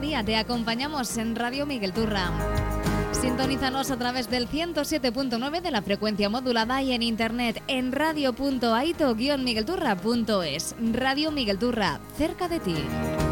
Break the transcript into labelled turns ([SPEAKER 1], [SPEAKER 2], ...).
[SPEAKER 1] día te acompañamos en Radio Miguel Turra. Sintonízanos a través del 107.9 de la frecuencia modulada y en internet en radio.aito-miguelturra.es. Radio Miguel Turra, cerca de ti.